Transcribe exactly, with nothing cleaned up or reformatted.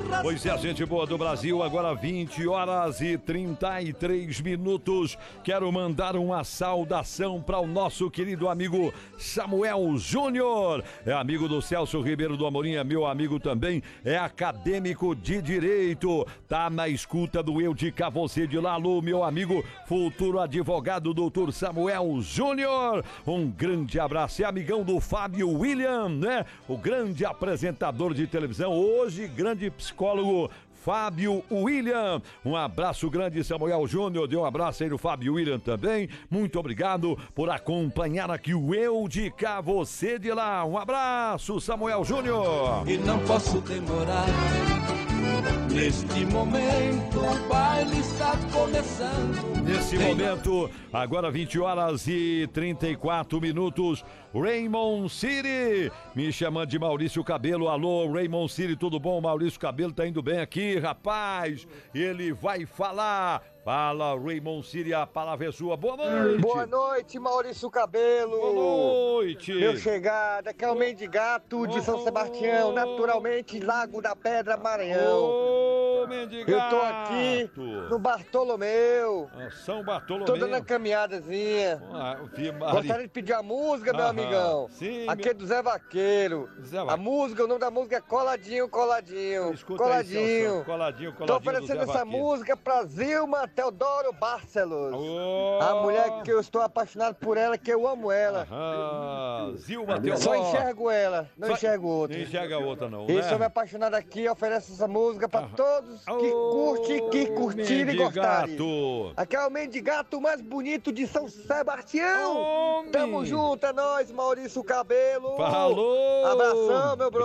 Pois é, gente boa do Brasil, agora vinte horas e trinta e três minutos. Quero mandar uma saudação para o nosso querido amigo Samuel Júnior. É amigo do Celso Ribeiro do Amorim, é meu amigo também, é acadêmico de Direito. Tá na escuta do Eu de Cá, Você de Lá, alô, meu amigo, futuro advogado, doutor Samuel Júnior. Um grande abraço. É amigão do Fábio William, né? O grande apresentador de televisão, hoje grande psicólogo Fábio William. Um abraço grande, Samuel Júnior. Dê um abraço aí no Fábio William também. Muito obrigado por acompanhar aqui o Eu de Cá, Você de Lá. Um abraço, Samuel Júnior. E não posso demorar. Neste momento o baile está começando. Nesse momento, agora vinte horas e trinta e quatro minutos, Raymond City, me chamando de Maurício Cabelo. Alô, Raymond City, tudo bom? Maurício Cabelo tá indo bem aqui, rapaz. Ele vai falar. Fala, Raymond City, a palavra é sua. Boa noite. Boa noite, Maurício Cabelo. Boa noite. Meu chegada, que é o Mendigato de São Sebastião, naturalmente Lago da Pedra, Maranhão. Ô, Mendigato. Eu tô aqui no Bartolomeu. Ah, São Bartolomeu. Tô dando uma caminhadazinha. Ah, Gostaria de pedir a música, meu Aham. amigão. Sim, Aqui meu... é do Zé Vaqueiro. Zé A Vaqueiro. música, o nome da música é Coladinho, Coladinho. Escuta aí, Celso. Coladinho. Coladinho, coladinho. Tô oferecendo do Zé essa Vaqueiro. música pra Zilma Teodoro Barcelos. Ô. A mulher que eu estou apaixonado por ela, que eu amo ela. Aham. Zilma Teodoro. Só enxergo ela, não Só- enxergo outra. Não enxerga outra, não. E né? sou me apaixonado aqui, ofereço essa música pra todos que Ô, curtem, que curtirem e gostarem. Mendigato. Aqui é o Mendigato mais bonito de São Sebastião. Homem. Tamo junto, é nóis, Maurício Cabelo. Falou. Abração, meu brother.